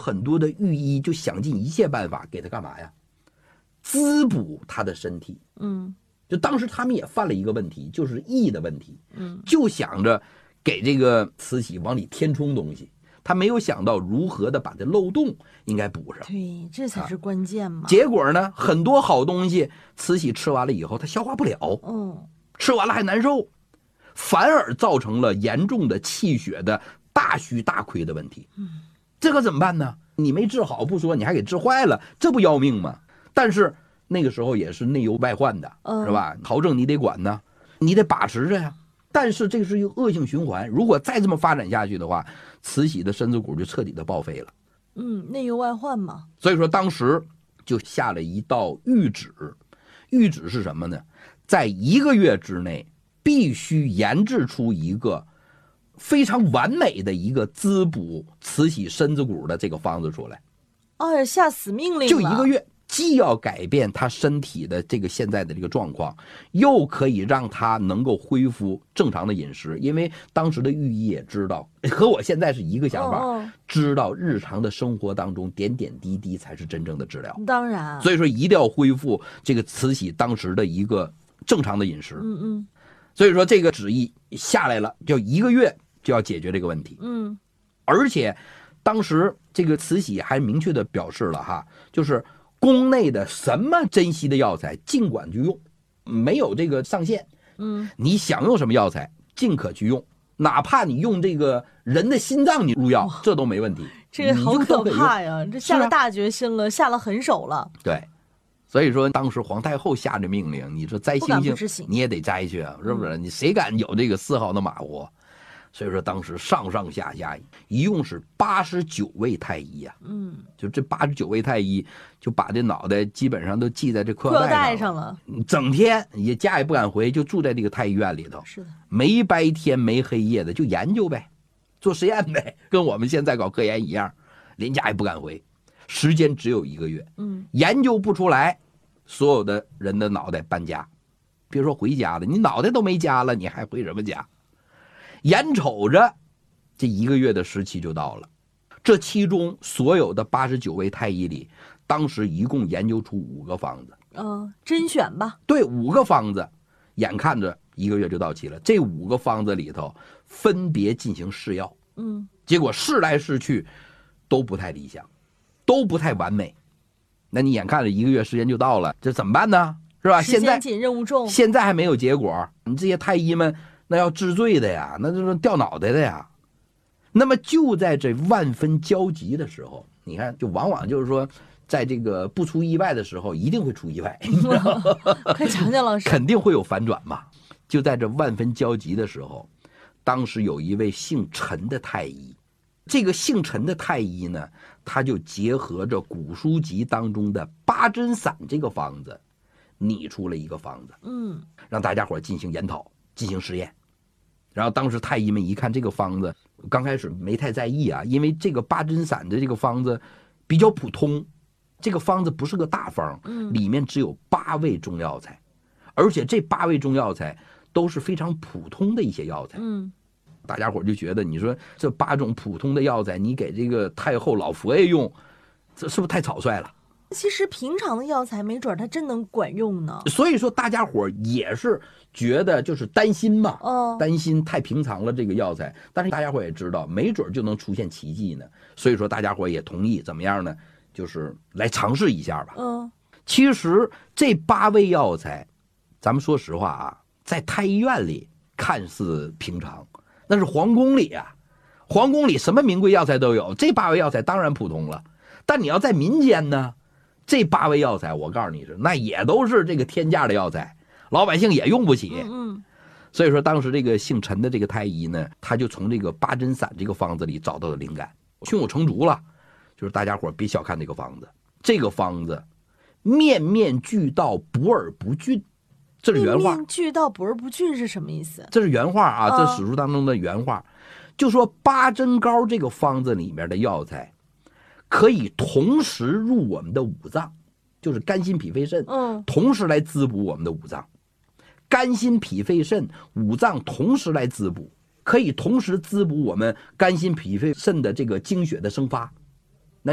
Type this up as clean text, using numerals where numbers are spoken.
很多的御医就想尽一切办法给他干嘛呀？滋补他的身体。就当时他们也犯了一个问题，就是疫的问题。就想着给这个慈禧往里填充东西，他没有想到如何的把这漏洞应该补上。 对，这才是关键嘛。 结果呢，很多好东西慈禧吃完了以后，她消化不了。吃完了还难受，反而造成了严重的气血的大虚大亏的问题。这可怎么办呢？你没治好不说，你还给治坏了，这不要命吗？但是那个时候也是内忧外患的，是吧？朝政你得管呢，你得把持着呀。但是这个是一个恶性循环，如果再这么发展下去的话，慈禧的身子骨就彻底的报废了。 内忧外患嘛。 所以说当时就下了一道谕旨，谕旨是什么呢？在1个月之内必须研制出一个非常完美的一个滋补慈禧身子骨的这个方子出来。 下死命令了。 就1个月，既要改变他身体的这个现在的这个状况，又可以让他能够恢复正常的饮食。因为当时的御医也知道，和我现在是一个想法，知道日常的生活当中点点滴滴才是真正的治疗。 当然， 所以说一定要恢复这个慈禧当时的一个正常的饮食。所以说这个旨意下来了，就1个月就要解决这个问题。而且当时这个慈禧还明确的表示了哈，就是宫内的什么珍稀的药材尽管去用，没有这个上限。你想用什么药材尽可去用，哪怕你用这个人的心脏你入药，这都没问题。 这个好可怕呀，这下了大决心了，下了狠手了。 对，所以说当时皇太后下这命令，你说摘星星你也得摘去啊，是不是？你谁敢有这个丝毫的马虎？所以说当时上上下下一共是89位太医呀。就这89位太医就把这脑袋基本上都系在这裤腰带上了，整天也家也不敢回，就住在这个太医院里头。 是的， 没白天没黑夜的就研究呗，做实验呗，跟我们现在搞科研一样，连家也不敢回。时间只有1个月，研究不出来，所有的人的脑袋搬家，别说回家了，你脑袋都没家了，你还回什么家？眼瞅着这1个月的时期就到了，这其中所有的89位太医里，当时一共研究出5个方子。 甄选吧。 对，5个方子，眼看着1个月就到期了。这5个方子里头分别进行试药，结果试来试去都不太理想，都不太完美。那你眼看着1个月时间就到了，这怎么办呢？是吧？ 时间紧，任务重， 现在还没有结果，你这些太医们那要治罪的呀，那就是掉脑袋的呀。那么就在这万分焦急的时候，你看，就往往就是说，在这个不出意外的时候，一定会出意外。 快讲讲老师， 肯定会有反转嘛。就在这万分焦急的时候，当时有一位姓陈的太医，这个姓陈的太医呢，他就结合着古书籍当中的八珍散这个方子，拟出了一个方子，让大家伙进行研讨，进行实验。然后当时太医们一看这个方子，刚开始没太在意啊，因为这个八珍散的这个方子比较普通，这个方子不是个大方，里面只有8味中药材，而且这8味中药材都是非常普通的一些药材。大家伙就觉得，你说这8种普通的药材，你给这个太后老佛爷用，这是不是太草率了？ 其实平常的药材没准它真能管用呢。 所以说大家伙也是觉得就是担心嘛，担心太平常了这个药材，但是大家伙也知道没准就能出现奇迹呢，所以说大家伙也同意怎么样呢，就是来尝试一下吧。其实这8味药材咱们说实话啊，在太医院里看似平常，那是皇宫里啊，皇宫里什么名贵药材都有，这8味药材当然普通了。但你要在民间呢，这8味药材我告诉你是那也都是这个天价的药材，老百姓也用不起。所以说当时这个姓陈的这个太医呢，他就从这个八珍散这个方子里找到了灵感，胸有成竹了。就是大家伙别小看这个方子，这个方子面面俱到，补而不峻，这是原话。 面面俱到，补而不峻是什么意思？ 这是原话啊，这史书当中的原话。就说八珍膏这个方子里面的药材可以同时入我们的五脏，就是肝心脾肺肾，同时来滋补我们的五脏。肝心脾肺肾五脏同时来滋补，可以同时滋补我们肝心脾肺肾的这个精血的生发。